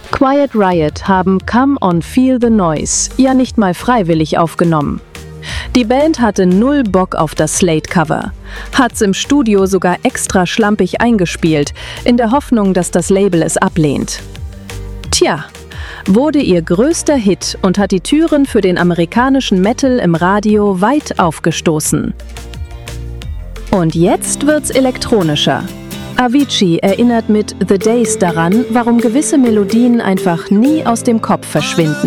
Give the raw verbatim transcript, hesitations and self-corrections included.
Quiet Riot haben Come On Feel the Noise ja nicht mal freiwillig aufgenommen. Die Band hatte null Bock auf das Slate-Cover, hat's im Studio sogar extra schlampig eingespielt, in der Hoffnung, dass das Label es ablehnt. Tja, wurde ihr größter Hit und hat die Türen für den amerikanischen Metal im Radio weit aufgestoßen. Und jetzt wird's elektronischer. Avicii erinnert mit The Days daran, warum gewisse Melodien einfach nie aus dem Kopf verschwinden.